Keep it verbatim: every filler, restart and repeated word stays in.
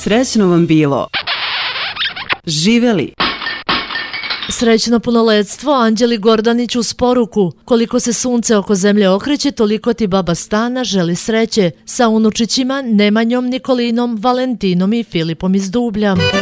Srećno vam bilo. Živeli. Srećno punoletstvo Anđeli Gordanić uz poruku: koliko se sunce oko zemlje okreće, toliko ti baba Stana želi sreće. Sa unučićima Nemanjom, Nikolinom, Valentinom i Filipom iz Dublja.